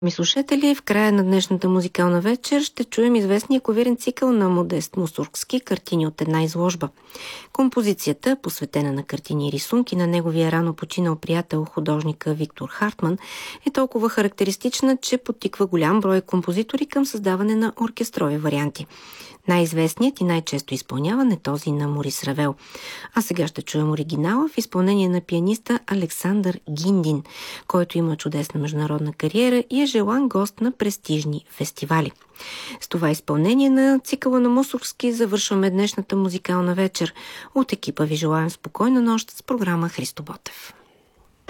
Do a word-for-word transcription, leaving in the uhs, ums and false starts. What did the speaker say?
Ми слушатели, в края на днешната музикална вечер ще чуем известния клавирен цикъл на Модест Мусоргски «Картини от една изложба». Композицията, посветена на картини и рисунки на неговия рано починал приятел, художника Виктор Хартман, е толкова характеристична, че подтиква голям брой композитори към създаване на оркестрови варианти. Най-известният и най-често изпълняван е този на Морис Равел. А сега ще чуем оригинала в изпълнение на пианиста Александър Гиндин, който има чудесна международна кариера и е желан гост на престижни фестивали. С това изпълнение на цикъла на Мусоргски завършваме днешната музикална вечер. От екипа ви желаем спокойна нощ с програма Христо Ботев.